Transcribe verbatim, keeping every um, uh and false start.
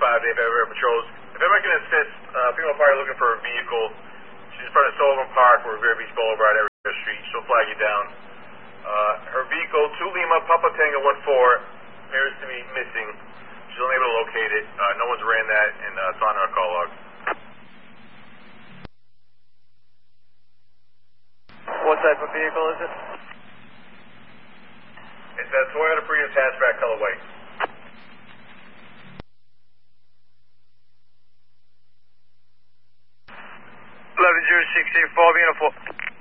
five Dave Everett patrols. If anyone can assist, uh, female party looking for a vehicle. She's in front of Sullivan Park or Revere Beach Boulevard, Everett Street. She'll flag you down. Uh, her vehicle, two Lima, Papa Tango one four, appears to be missing. She's unable to locate it. Uh, no one's ran that, and uh, it's on our call log. What type of vehicle is it? It's a Toyota Prius hatchback colorway. eleven zero six eight five, uniform.